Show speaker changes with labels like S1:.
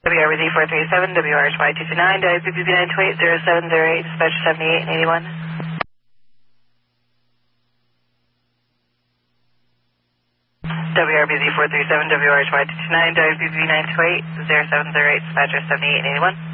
S1: WRBZ 437, WRHY 229, WPPB 928, 0708, dispatch 78 and 81. WRBZ 437, WRHY 229, WPPB 928, 0708, dispatcher 78 and 81.